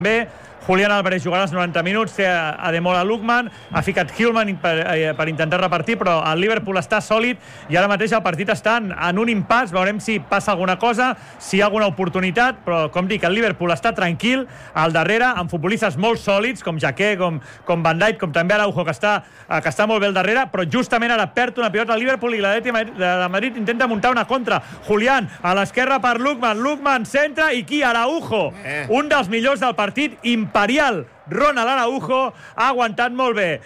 bé. Julián Álvarez jugarà els 90 minuts, té Ademola Lookman, ha ficat Hillman per intentar repartir, però el Liverpool està sòlid i ara mateix el partit està en un impàs. Veurem si passa alguna cosa, si hi ha alguna oportunitat, però com dic, el Liverpool està tranquil al darrere, amb futbolistes molt sòlids, com Jaqué, com Van Dijk, com també Araujo, que està molt bé al darrere, però justament ara perd una pilota al Liverpool i l'Atlètic de Madrid intenta muntar una contra. Julián a l'esquerra per Lookman centra, i qui? Araujo, un dels millors del partit, imperial. Ronald Araujo ha aguantat molt bé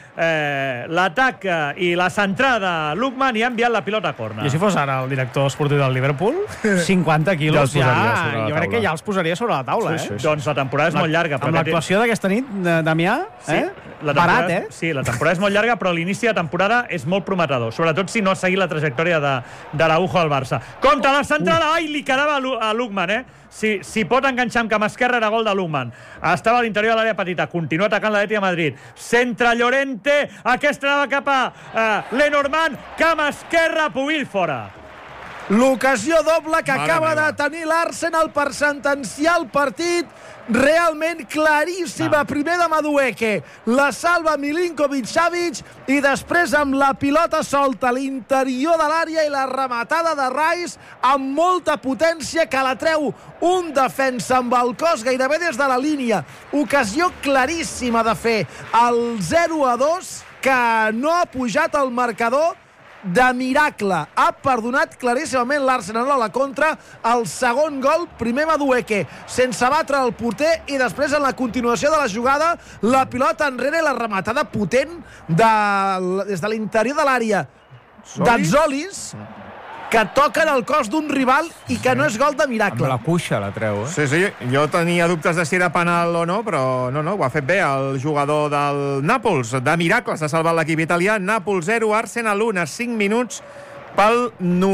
l'atac i la centrada de Lookman i ha enviat la pilota a córner. I si fos ara el director esportiu del Liverpool, 50 quilos jo crec que ja els posaria sobre la taula. Sí. Doncs la temporada és molt llarga. Amb l'actuació d'aquesta nit, Damià, barat, Sí, la temporada és molt llarga, però l'inici de temporada és molt prometedor, sobretot si no ha seguit la trajectòria d'Araujo al Barça. Compte la centrada, li quedava a Lookman, Si pot enganxar amb cama esquerra era gol de Lookman. Estava a l'interior de l'àrea petita, continua atacant l'Atlètic de Madrid. Centra Llorente, aquesta anava cap a Lenormand, cama esquerra, Pubill fora. L'ocasió doble que acaba de tenir l'Arsenal per sentenciar el partit, realment claríssima. Primer de Madueke, la salva Milinkovic-Savic i després amb la pilota solta a l'interior de l'àrea i la rematada de Rice amb molta potència que la treu un defensa amb el cos gairebé des de la línia. Ocasió claríssima de fer el 0-2 que no ha pujat al marcador de miracle. Ha perdonat claríssimament l'Arsenal a la contra. El segon gol, primer Madueke, sense batre el porter, i després en la continuació de la jugada, la pilota enrere i la rematada potent des de l'interior de l'àrea d'Atzolis, que toquen el cos d'un rival i que no és gol de miracle. Amb la cuixa la treu, Sí, jo tenia dubtes de si era penal o no, però no, ho ha fet bé el jugador del Nàpols. De miracle s'ha salvat l'equip italià. Nàpols 0, Arsenal 1 a 5 minuts pel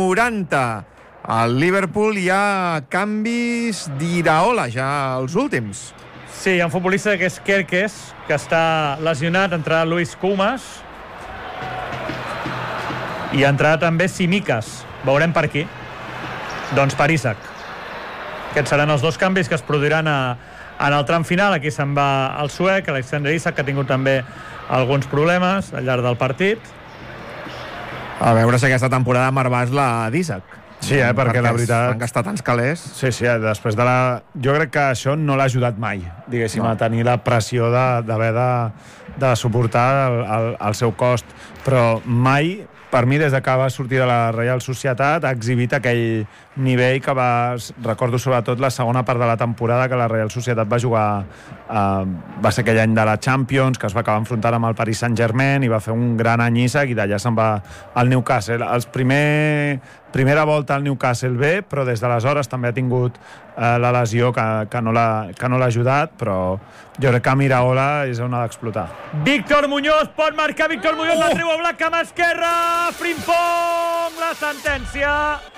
90. Al Liverpool hi ha canvis d'Iraola, ja els últims. Sí, hi ha un futbolista que és Kerkes, que està lesionat, entrarà Luis Kumas i entrarà també Simikas. Veurem per qui. Doncs per Isaac. Aquests seran els dos canvis que es produiran en el tram final. Aquí se'n va el suec, Alexander Isaac, que ha tingut també alguns problemes al llarg del partit. A veure si aquesta temporada marvàs la d'Isaac. Sí, perquè la veritat... Van gastar tants calés. Sí, després de la... Jo crec que això no l'ha ajudat mai, diguéssim, a tenir la pressió d'haver de suportar el seu cost. Però mai, per mi, des que va sortir de la Reial Societat, ha exhibit aquell nivell que recordo sobretot la segona part de la temporada que la Reial Societat va jugar, va ser aquell any de la Champions, que es va acabar enfrontant amb el Paris Saint-Germain i va fer un gran any Isaac, i d'allà se'n va al Newcastle. Primera volta al Newcastle bé, però des d'aleshores també ha tingut la lesió que no l'ha ajudat, però jo crec que Iraola és on ha d'explotar. Víctor Muñoz, pot marcar Víctor Muñoz, la treu a Black, cama esquerra, Frimpong, la sentència,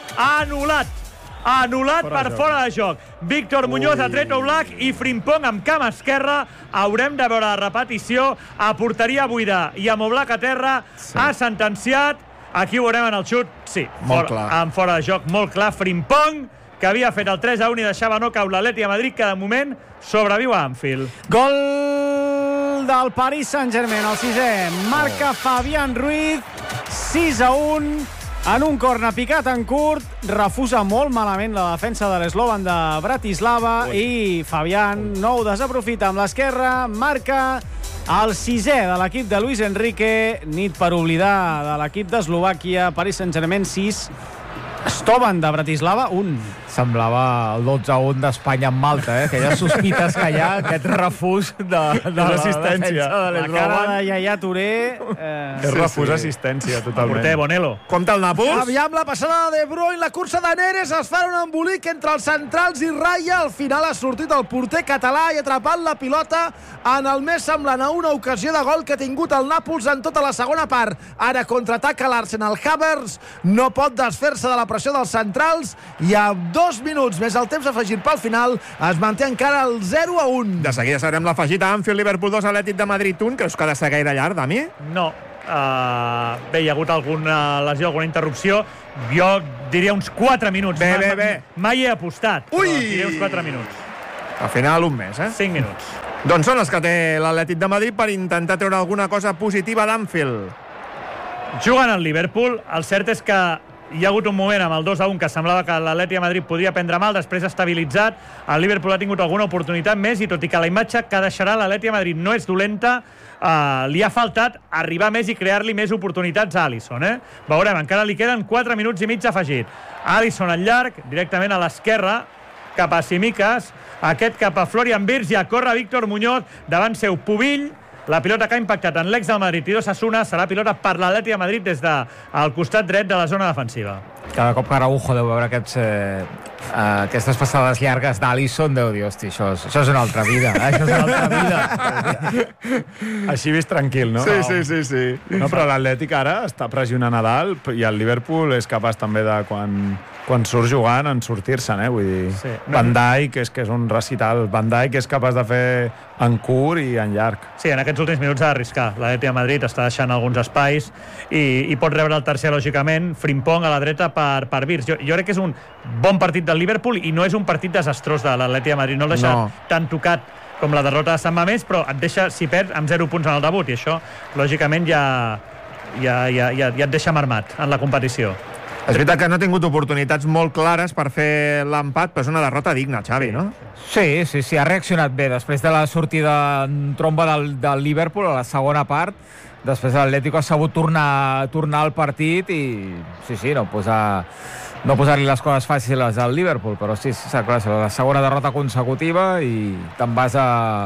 anul·lat per fora de joc. Víctor Muñoz ha tret Oblak i Frimpong amb cama esquerra. Haurem de veure la repetició a porteria buida i amb Oblak a terra. Ha sentenciat. Aquí ho veurem en el xut. Sí, amb fora de joc molt clar. Frimpong, que havia fet el 3-1 i deixava no caure l'Atlètic de Madrid, que de moment sobreviu a Anfield. Gol del Paris Saint-Germain, el 6è. Marca Fabián Ruiz, 6-1. En un corner picat en curt, refusa molt malament la defensa de l'Slovan de Bratislava i Fabián no ho desaprofita amb l'esquerra, marca el 6è de l'equip de Luis Enrique, nit per oblidar de l'equip d'Eslovàquia. Paris Saint-Germain 6, Slovan de Bratislava 1. Semblava el 12-1 d'Espanya amb Malta, aquelles sospites que hi ha, aquest refús de l'assistència. La cara de Yaya Touré... És refús assistència, totalment. Porter Bonello. Compte el Nàpols. Aviam la passada de Bruyne, la cursa de Neres, es fa un embolic entre els centrals i Raya. Al final ha sortit el porter català i ha atrapat la pilota en el més semblant a una ocasió de gol que ha tingut el Nàpols en tota la segona part. Ara contraataca l'Arsenal. Havertz no pot desfer-se de la pressió dels centrals i a 2 minuts més el temps afegit pel final es manté encara el 0-1. De seguida sabrem l'afegit a Anfield, Liverpool 2, Atlètic de Madrid 1. Creus que ha de ser gaire llarg, Dami? No. Bé, hi ha hagut alguna lesió, alguna interrupció. Jo diria uns 4 minuts. Bé. Mai he apostat. Ui! Diria uns 4 minuts. Al final, un mes, 5 minuts. Doncs són els que té l'Atlètic de Madrid per intentar treure alguna cosa positiva d'Anfield. Juguen al Liverpool. El cert és que hi ha hagut un moment amb el 2-1 que semblava que l'Atlètic de Madrid podia prendre mal, després estabilitzat. El Liverpool ha tingut alguna oportunitat més i tot i que la imatge que deixarà l'Atlètic de Madrid no és dolenta, li ha faltat arribar més i crear-li més oportunitats a Alisson. Veurem, encara li queden 4 minuts i mig afegit. Alisson al llarg, directament a l'esquerra, cap a Tsimikas, aquest cap a Florian Wirtz i a córrer Víctor Muñoz, davant seu Pubill. La pilota que ha impactat en l'ex del Madrid i d'Osasuna serà pilota per l'Atlètic de Madrid des del costat dret de la zona defensiva. Cada cop que Araujo deu veure aquestes passades llargues d'Alisson, deu dir, hosti, això és una altra vida, això és una altra vida. Així vist tranquil, no? Sí. No, però l'Atlètic ara està pressionant a dalt i el Liverpool és capaç també de, quan surt jugant, en sortir-se'n, vull dir... Sí. Van Dijk és que és un recital. Van Dijk és capaç de fer en curt i en llarg. Sí, en aquests últims minuts ha d'arriscar. L'Atlètic de Madrid està deixant alguns espais i pot rebre el tercer, lògicament. Frimpong a la dreta per Wirtz. Jo crec que és un bon partit del Liverpool i no és un partit desastrós de l'Atlètic de Madrid. No el deixa tan tocat com la derrota de Sant Mamés, però et deixa, si perds, amb 0 punts en el debut, i això, lògicament, ja et deixa marmat en la competició. És veritat que no ha tingut oportunitats molt clares per fer l'empat, però és una derrota digna, Xavi, no? Sí, ha reaccionat bé. Després de la sortida en tromba del Liverpool a la segona part, després l'Atlético ha sabut tornar al partit i no posar-li les coses fàcils al Liverpool, però sí, clar, és la segona derrota consecutiva i te'n vas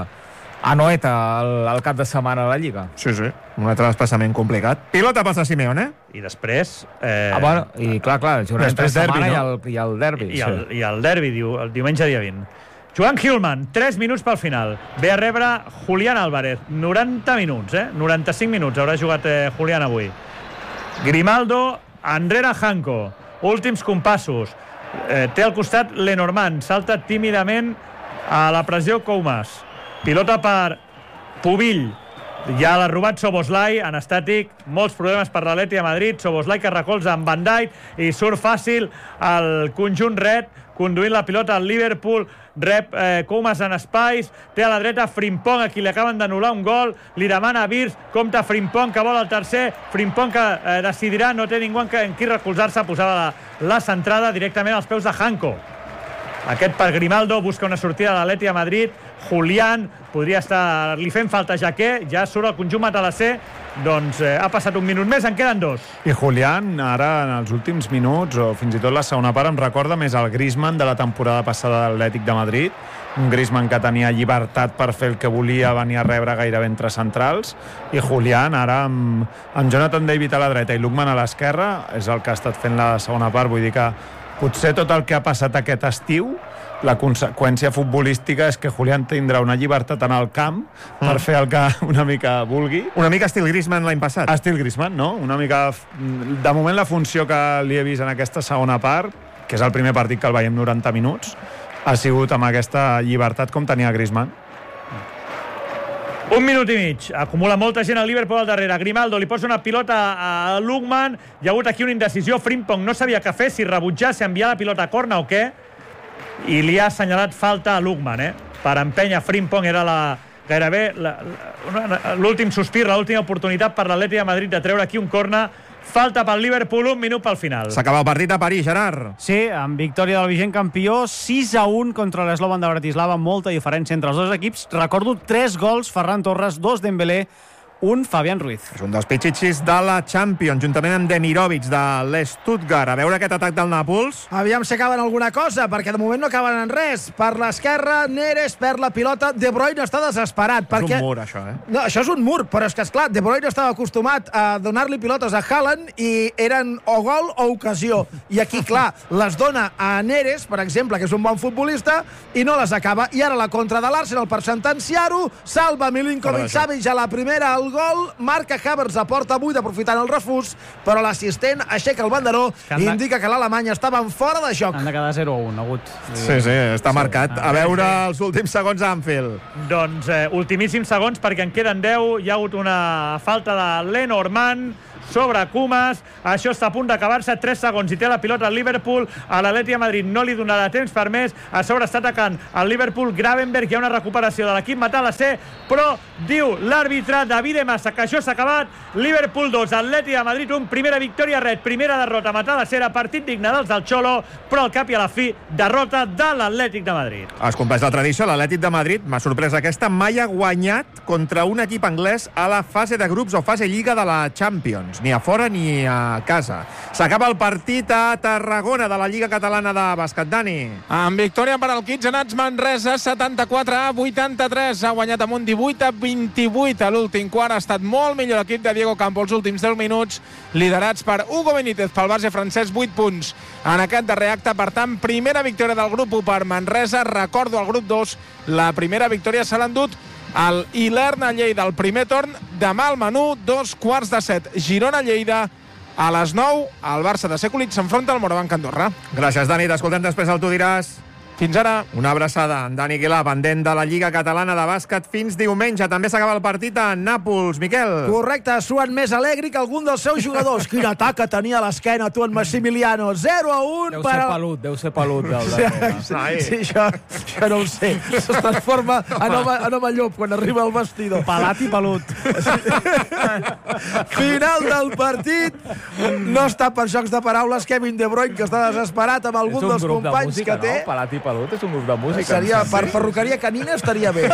a Noeta el cap de setmana a la Lliga. Sí, un altre desplaçament complicat. Pilota passa Simeone. I després... Bueno, i clar, jugarà entre setmana i el derbi. I el derbi, el diumenge dia 20. Joan Hjulman, 3 minuts pel final. Ve a rebre Julián Álvarez. 90 minuts, 95 minuts haurà jugat Julián avui. Grimaldo, enrere Janko. Últims compassos. Té al costat Lenormand. Salta tímidament a la pressió Koumas. Pilota per Pubill. Ja l'ha robat Szoboszlai en estàtic. Molts problemes per l'Atlètic de Madrid. Szoboszlai que recolza amb Van Dijk i surt fàcil el conjunt red, conduint la pilota al Liverpool. Rep Koumas en espais. Té a la dreta Frimpong, a qui li acaben d'anul·lar un gol. Li demana Wirtz. Compta Frimpong, que vol el tercer. Frimpong que decidirà. No té ningú en qui recolzar-se. Posava la centrada directament als peus de Janko. Aquest per Grimaldo, busca una sortida de l'Atlètic de Madrid. Julián, podria estar li fent falta Jaqué, ja surt el conjunt matalasser. Doncs ha passat un minut més, en queden 2. I Julián, ara en els últims minuts, o fins i tot la segona part, em recorda més el Griezmann de la temporada passada de l'Atlètic de Madrid. Un Griezmann que tenia llibertat per fer el que volia, venir a rebre gairebé entre centrals. I Julián, ara amb Jonathan David a la dreta i Lookman a l'esquerra, és el que ha estat fent la segona part. Vull dir que potser tot el que ha passat aquest estiu, la conseqüència futbolística és que Julián tindrà una llibertat en el camp per fer el que una mica vulgui. Una mica estil Griezmann l'any passat. Estil Griezmann, no? Una mica... De moment la funció que li he vist en aquesta segona part, que és el primer partit que el veiem 90 minuts, ha sigut amb aquesta llibertat com tenia Griezmann. 1 minut i mig. Acumula molta gent al Liverpool al darrere. Grimaldo li posa una pilota a Lookman. Hi ha hagut aquí una indecisió. Frimpong no sabia què fer, si rebutjar, si enviar la pilota a corna o què. I li ha assenyalat falta a Lookman, per empènyer Frimpong. Era gairebé l'últim sospir, l'última oportunitat per l'Atlètic de Madrid de treure aquí un corna. Falta pel Liverpool, 1 minut pel final. S'acaba el partit a París, Gerard. Sí, amb victòria del vigent campió, 6-1 contra l'Slovan de Bratislava, molta diferència entre els dos equips. Recordo 3 gols, Ferran Torres, 2 Dembélé, un Fabián Ruiz. És un dels pitxitxis de la Champions, juntament amb Demirovic de l'Stuttgart. A veure aquest atac del Nàpols. Aviam si acaben alguna cosa, perquè de moment no acaben en res. Per l'esquerra, Neres perd la pilota. De Bruyne està desesperat. És un mur, això, No, això és un mur, però és que, esclar, De Bruyne estava acostumat a donar-li pilotes a Haaland i eren o gol o ocasió. I aquí, clar, les dona a Neres, per exemple, que és un bon futbolista, i no les acaba. I ara la contra de l'Arsenal per sentenciar-ho. Salva Milinkovic-Savic a la primera al gol, marca Havertz a porta buida aprofitant el refús, però l'assistent aixeca el banderó i indica que l'Alemanya estava fora de joc. Han de quedar 0-1, agut. Sí, està marcat. A veure els últims segons a Anfield. Doncs ultimíssims segons, perquè en queden 10. Hi ha hagut una falta de Lenormand. sobre Koeman. Això està a punt d'acabar-se, 3 segons i té la pilota al Liverpool. A l'Atleti de Madrid no li donarà temps per més. A sobre està atacant el Liverpool. Gravenberch, hi ha una recuperació de l'equip Matalassé, però diu l'àrbitre David Massa que això s'ha acabat. Liverpool 2, Atleti de Madrid 1, primera victòria red, primera derrota Matalassé, partit digne dels del Xolo, però al cap i a la fi derrota de l'Atlètic de Madrid. Es compleix la tradició, l'Atlètic de Madrid, m'ha sorprès aquesta, mai ha guanyat contra un equip anglès a la fase de grups o fase lliga de la Champions, ni a fora ni a casa. S'acaba el partit a Tarragona de la Lliga Catalana de Bàsquet. Dani. En victòria per al Kitchenats Manresa, 74-83, ha guanyat amb un 18-28 a l'últim quart. Ha estat molt millor l'equip de Diego Campo els últims 10 minuts, liderats per Hugo Benítez, pel base francès, 8 punts en aquest darrer acte. Per tant, primera victòria del grup 1 per Manresa. Recordo al grup 2, la primera victòria se l'ha endut el Ilerna-Lleida al primer torn. Demà al menú, 2:15, Girona-Lleida. A les 9, el Barça de Seculit s'enfronta al Morabanc Andorra. Gràcies, Dani. T'escoltem després al Tu diràs. Fins ara. Una abraçada. En Dani Aguilar, pendent de la Lliga Catalana de Bàsquet fins diumenge. També s'acaba el partit a Nàpols. Miquel. Correcte, suant més alegre que algun dels seus jugadors. Quin atac que tenia a l'esquena, tu, en Massimiliano. 0-1 per... Deu ser pelut. Sí, això no ho sé. Es transforma en home llop quan arriba al vestidor. Pelat i pelut. Final del partit. No està per jocs de paraules Kevin De Bruyne, que està desesperat amb algun dels companys que té. Pelat i pelut és un grup de música. Seria per perruqueria canina, estaria bé.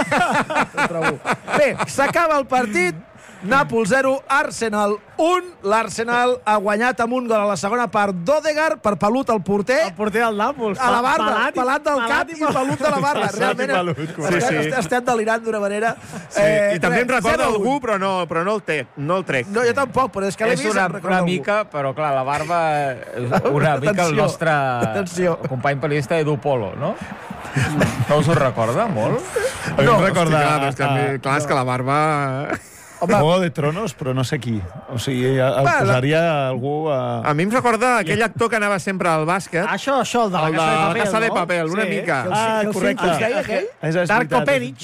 Bé, s'acaba el partit. Nàpols 0, Arsenal 1. L'Arsenal ha guanyat amb un gol a la segona part d'Odegaard, per pelut el porter. El porter del Nàpols. A la barba, pelat del cap i pelut de la barba. Realment estem delirant d'una manera. I també em recorda algú, però no el trec. No, jo tampoc, però és que l'he vist. És una mica, però clar, la barba és una mica el nostre company periodista Edu Polo, no? No us ho recorda molt? No, recorda. Clar, és que la barba... Juego de Tronos, però no sé qui. O sigui, el posaria algú... A mi em recorda aquell actor que anava sempre al bàsquet. Això, el de la Casa de Papel, una mica. Correcte. Darko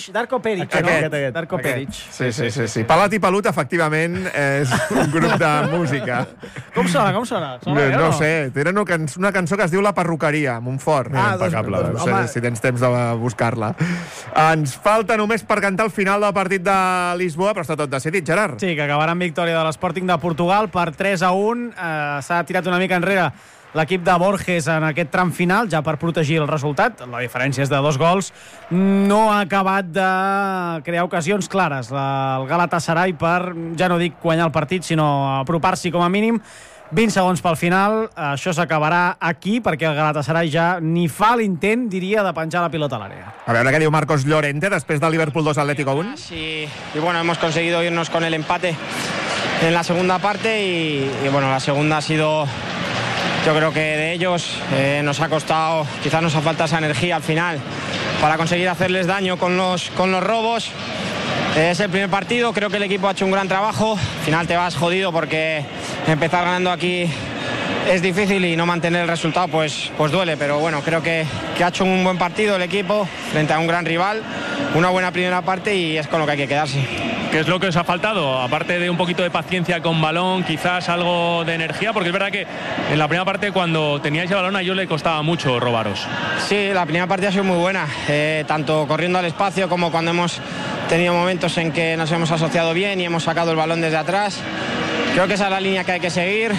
Peric. Darko Peric. Sí. Pelat i pelut, efectivament, és un grup de música. Com sona? No sé, tenen una cançó que es diu La Perruqueria, Montfort. Impecable. No sé si tens temps de buscar-la. Ens falta només per cantar el final del partit de Lisboa, però està tot decidit, Gerard. Sí, que acabarà amb victòria de l'Sporting de Portugal per 3-1. S'ha tirat una mica enrere l'equip de Borges en aquest tram final, ja per protegir el resultat. La diferència és de 2 gols. No ha acabat de crear ocasions clares el Galatasaray per, ja no dic guanyar el partit, sinó apropar-s'hi com a mínim. 20 segons pel final, això s'acabarà aquí perquè el Galatasaray ja ni fa l'intent, diria, de penjar la pilota a l'àrea. A veure què diu Marcos Llorente després del Liverpool 2 Atlético 1. Y bueno, hemos conseguido irnos con el empate en la segunda parte y bueno, la segunda ha sido, yo creo que de ellos nos ha costado, quizás nos ha faltado esa energía al final para conseguir hacerles daño con los robos. Es el primer partido, creo que el equipo ha hecho un gran trabajo. Al final te vas jodido porque empezar ganando aquí es difícil y no mantener el resultado pues duele, pero bueno, creo que ha hecho un buen partido el equipo frente a un gran rival, una buena primera parte y es con lo que hay que quedarse. ¿Qué es lo que os ha faltado? Aparte de un poquito de paciencia con balón, quizás algo de energía, porque es verdad que en la primera parte cuando teníais el balón a ellos le costaba mucho robaros. Sí, la primera parte ha sido muy buena, tanto corriendo al espacio como cuando hemos tenido momentos en que nos hemos asociado bien y hemos sacado el balón desde atrás. Creo que esa es la línea que hay que seguir.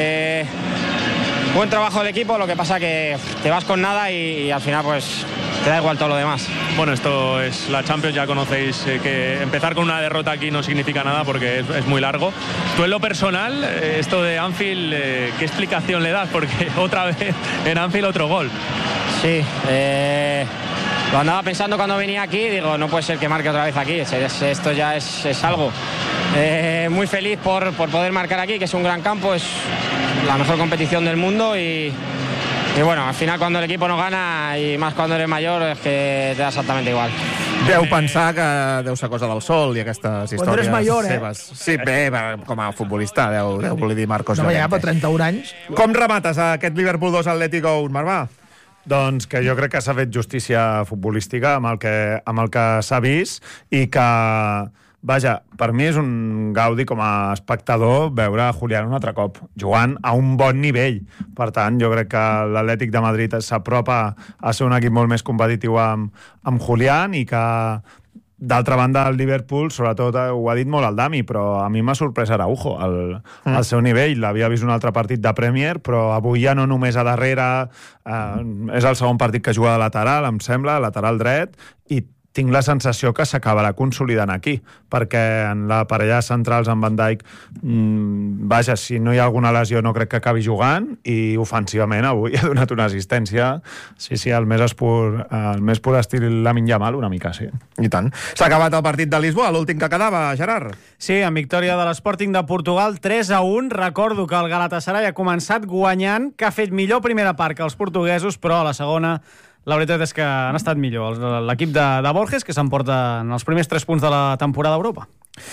Buen trabajo del equipo, lo que pasa que te vas con nada y al final pues te da igual todo lo demás. Bueno, esto es la Champions, ya conocéis que empezar con una derrota aquí no significa nada porque es muy largo. Tú en lo personal, esto de Anfield, ¿qué explicación le das? Porque otra vez en Anfield otro gol. Sí, lo andaba pensando cuando venía aquí, digo, no puede ser que marque otra vez aquí, esto ya es algo. Muy feliz por poder marcar aquí, que es un gran campo, es la mejor competición del mundo y bueno, al final cuando el equipo no gana i més quan eres mayor és que te da exactament igual. Deu pensar que deu ser cosa del sol i aquestes històries eres mayor, seves. Sí, bé, com a futbolista deu voler dir Marcos Llorente. No, ja per 31 anys. Com remates aquest Liverpool 2 Atlético 1, Marvà? Doncs que jo crec que s'ha fet justícia futbolística amb el que s'ha vist i que Vaja, per mi és un gaudi com a espectador veure Julián un altre cop, jugant a un bon nivell. Per tant, jo crec que l'Atlètic de Madrid s'apropa a ser un equip molt més competitiu amb Julián i que, d'altra banda, el Liverpool, sobretot, ho ha dit molt el Dami, però a mi m'ha sorprès Araujo, el seu nivell. L'havia vist un altre partit de Premier, però avui ja no només a darrere, és el segon partit que juga de lateral, em sembla, lateral dret, i tinc la sensació que s'acabarà consolidant aquí, perquè en la parella centrals amb Van Dijk, vaja, si no hi ha alguna lesió no crec que acabi jugant, i ofensivament avui ha donat una assistència, sí, el més pur estil Lamine Yamal, una mica, sí. I tant. S'ha acabat el partit de Lisboa, l'últim que quedava, Gerard. Sí, en victòria de l'Sporting de Portugal, 3-1. Recordo que el Galatasaray ha començat guanyant, que ha fet millor primera part que els portuguesos, però a la segona la veritat és que han estat millor. L'equip de Borges, que s'emporta en els primers 3 punts de la temporada a Europa.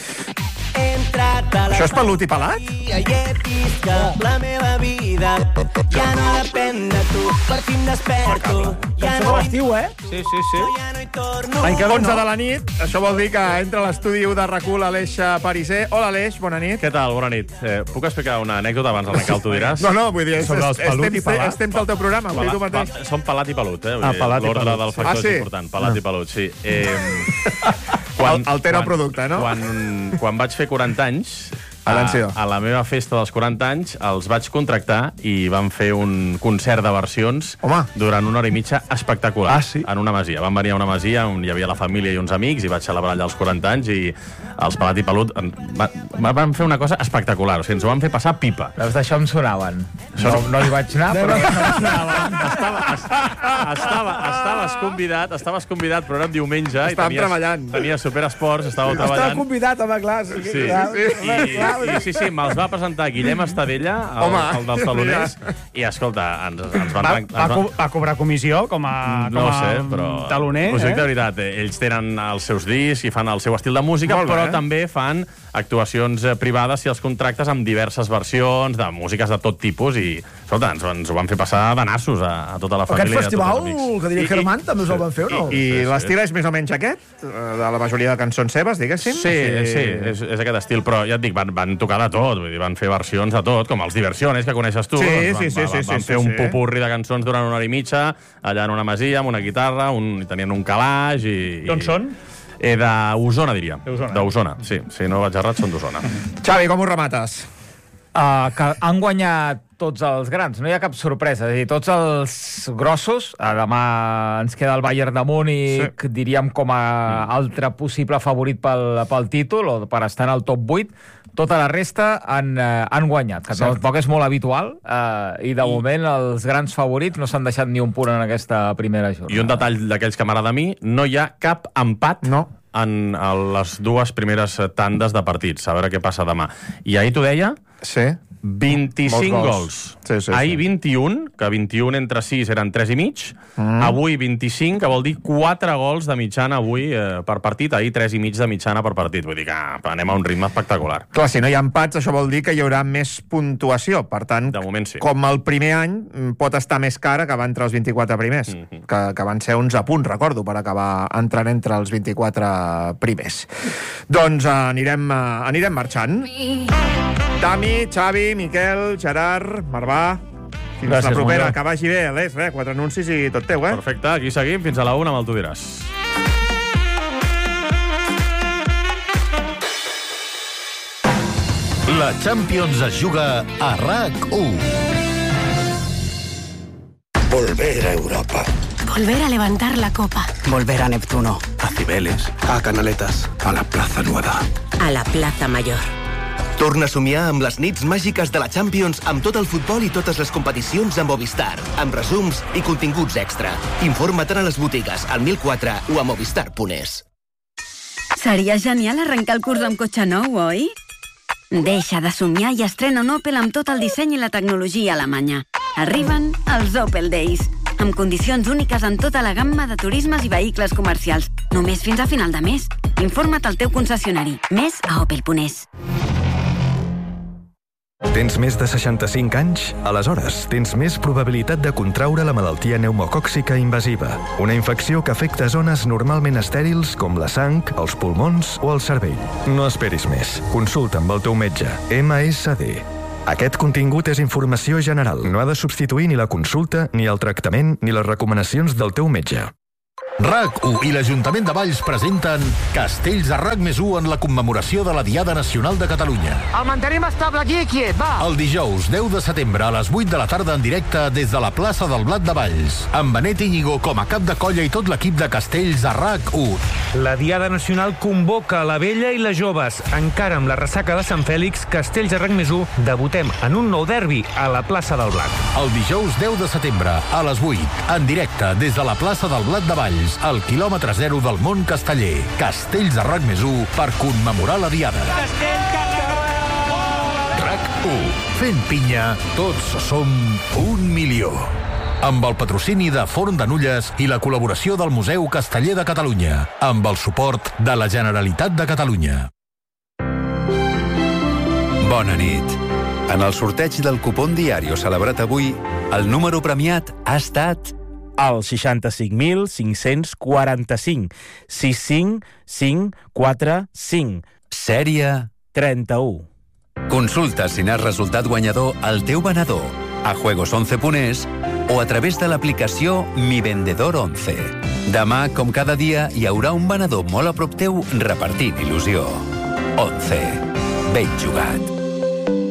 Això és pelut i pelat? La meva vida ja no depèn de tu, per fi em desperto. Cançó de l'estiu, eh? Sí. L'any que 11 de la nit, això vol dir que entra a l'estudi de RAC1 l'Aleix Pariser. Hola, Aleix, bona nit. Què tal? Bona nit. Puc explicar una anècdota abans d'arrencar el Tu diràs? No, vull dir, és temps del teu programa. Som pelat i pelut, eh? L'ordre del factor és important. Pelat i pelut, sí. Altera el producte, no? Quan vaig fer 40 anys, Atenció. A la meva festa dels 40 anys els vaig contractar i van fer un concert de versions durant 1 hora i mitja espectacular. Sí? En una masia. Van venir a una masia on hi havia la família i uns amics i vaig celebrar allà els 40 anys i els Pelat i Pelut van fer una cosa espectacular. O sigui, ens ho van fer passar pipa. Veus, d'això em sonaven. No hi vaig anar, però em sonaven. Estaves convidat, però era un diumenge. Estàvem treballant. Tenia Superesports, estàveu treballant. Estava convidat, home, clar. Sí, me'ls va presentar Guillem Estadella, el dels taloners, i escolta, ens van... Va cobrar comissió com a taloner? Us dic de veritat, ells tenen els seus discs i fan el seu estil de música, però també fan actuacions privades i els contractes amb diverses versions de músiques de tot tipus i, escolta, ens ho van fer passar de nassos a tota la família. Aquest festival, que diria Germán, també us el van fer, o no? I l'estil és més o menys aquest? De la majoria de cançons seves, diguéssim? Sí, és aquest estil, però ja et dic, van tocar de tot, vull dir, van fer versions de tot, com els Diversiones, que coneixes tu. Van fer un popurri de cançons durant 1 hora i mitja, allà en una masia, amb una guitarra, tenien un calaix i... D'on són? D'Osona, diria. D'Osona, sí. Si no vaig errat, són d'Osona. Xavi, com ho remates? Que han guanyat tots els grans, no hi ha cap sorpresa, és a dir, tots els grossos, demà ens queda el Bayern de Múnich, diríem com a altre possible favorit pel títol o per estar en el top 8, tota la resta han guanyat, que tampoc és molt habitual, i de moment els grans favorits no s'han deixat ni un punt en aquesta primera jornada. I un detall d'aquells que m'agrada a mi, no hi ha cap empat en les 2 primeres tandes de partits, a veure què passa demà. I ahir t'ho deia, 25 gols. Ahir 21, que 21 entre 6 eren 3,5. Avui 25, que vol dir 4 gols de mitjana avui per partit. Ahir 3,5 de mitjana per partit. Vull dir que anem a un ritme espectacular. Clar, si no hi ha empats, això vol dir que hi haurà més puntuació. Per tant, de moment, sí. Com el primer any, pot estar més cara que va entre els 24 primers, que van ser 11 punts, recordo, per acabar entrant entre els 24 primers. Doncs anirem marxant. Dami, Xavi, Miquel, Gerard, Marvà, fins la propera, que vagi bé, Aleix, 4 anuncis i tot teu, eh? Perfecte, aquí seguim fins a la 1 amb el Tu diràs. La Champions es juga a RAC1. Volver a Europa. Volver a levantar la copa. Volver a Neptuno. A Cibeles. A Canaletas. A la Plaza Nueva. A la Plaza Mayor. Torna a somiar amb les nits màgiques de la Champions amb tot el futbol i totes les competicions amb Movistar, amb resums i continguts extra. Informa't a les botigues, al 1004 o a movistar.es. Seria genial arrencar el curs amb cotxe nou, oi? Deixa de somiar i estrena un Opel amb tot el disseny i la tecnologia alemanya. Arriben els Opel Days, amb condicions úniques en tota la gamma de turismes i vehicles comercials, només fins a final de mes. Informa't al teu concessionari. Més a opel.es. Tens més de 65 anys? Aleshores, tens més probabilitat de contraure la malaltia pneumocòxica invasiva, una infecció que afecta zones normalment estèrils com la sang, els pulmons o el cervell. No esperis més. Consulta amb el teu metge. MSD. Aquest contingut és informació general. No ha de substituir ni la consulta, ni el tractament, ni les recomanacions del teu metge. RAC1 i l'Ajuntament de Valls presenten Castells de RAC+1 en la commemoració de la Diada Nacional de Catalunya. El mantenim estable aquí, quiet, va! El dijous 10 de setembre a les 8 de la tarda en directe des de la plaça del Blat de Valls, amb Benet Íñigo com a cap de colla i tot l'equip de Castells de RAC1. La Diada Nacional convoca la vella i les joves. Encara amb la ressaca de Sant Fèlix, Castells de RAC+1 debutem en un nou derbi a la plaça del Blat. El dijous 10 de setembre a les 8, en directe des de la plaça del Blat de Valls, al quilòmetre 0 del món casteller. Castells de RAC+1 per commemorar la Diada. RAC1. Fent pinya, tots som 1 milió. Amb el patrocini de Forn de Nulles i la col·laboració del Museu Casteller de Catalunya. Amb el suport de la Generalitat de Catalunya. Bona nit. En el sorteig del cupón Diario celebrat avui, el número premiat ha estat el 65.545 65545. Sèrie 31. Consulta si n'has resultat guanyador al teu venedor, a juegos11.es o a través de l'aplicació Mi Vendedor 11. Demà, com cada dia, hi haurà un venedor molt a prop teu repartint il·lusió. 11. Ben jugat.